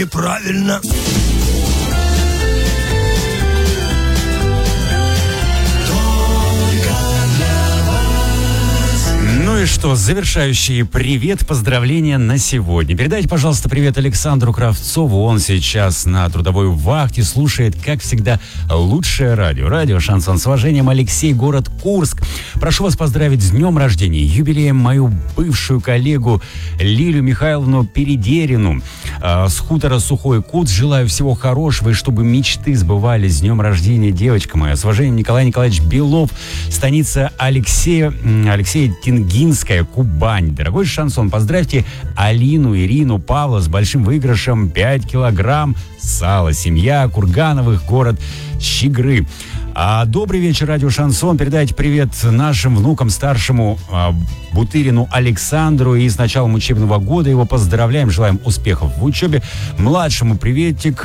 неправильно. Ну и что, завершающий привет, поздравления на сегодня. Передайте, пожалуйста, привет Александру Кравцову. Он сейчас на трудовой вахте, слушает, как всегда, лучшее радио. Радио «Шансон». С уважением, Алексей, город Курск. Прошу вас поздравить с днем рождения, юбилеем мою бывшую коллегу Лилию Михайловну Передерину с хутора Сухой Кут. Желаю всего хорошего и чтобы мечты сбывались. С днем рождения, девочка моя. С уважением, Николай Николаевич Белов, станица Алексея Тенгинская, Кубань. Дорогой Шансон, поздравьте Алину, Ирину, Павла с большим выигрышем 5 килограмм сала. Семья Кургановых, город Щигры. Добрый вечер, радио «Шансон». Передайте привет нашим внукам, старшему Бутырину Александру. И с началом учебного года его поздравляем, желаем успехов в учебе. Младшему приветик.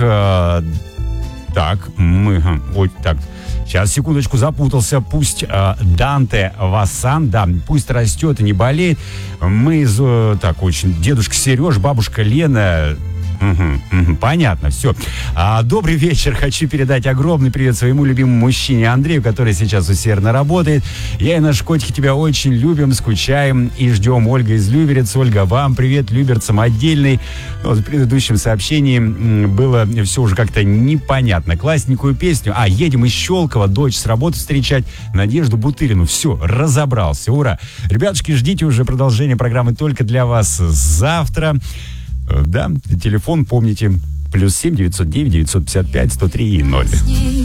Сейчас, секундочку, запутался. Пусть Данте Васан, да, пусть растет и не болеет. Дедушка Сереж, бабушка Лена. Понятно, все. Добрый вечер. Хочу передать огромный привет своему любимому мужчине Андрею, который сейчас усердно работает. Я и наш котик тебя очень любим, скучаем и ждем. Ольга из Люберец. Ольга, вам привет, люберцам отдельный. В предыдущем сообщении было все уже как-то непонятно. Классненькую песню. Едем из Щелково, дочь с работы встречать, Надежду Бутырину. Все, разобрался. Ура. Ребятушки, ждите уже продолжение программы только для вас завтра. Да, телефон, помните, +7 909 955 103 0.